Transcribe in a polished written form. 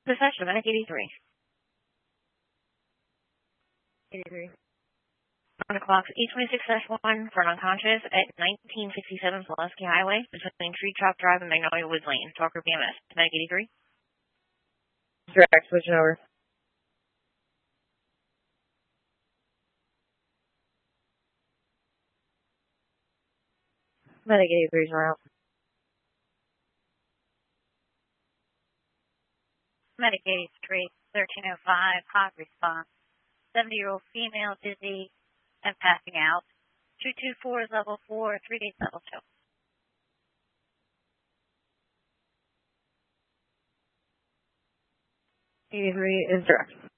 Possession, Medic 83. 83. On the clock, E26-1 for an unconscious at 1967 Pulaski Highway between Tree Top Drive and Magnolia Woods Lane. Talker BMS. Medic 83. Direct, switching over. Medic 83's out. Medic 83, 1305, hot response. 70-year-old female, dizzy and passing out. 224 is level 4, 3 days level 2. 83 is direct.